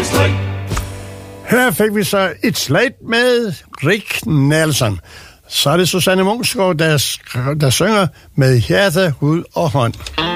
Her fik vi så It's Late med Rick Nelson. Så er det Susanne Munksgaard, der synger med hjerte, hud og hånd.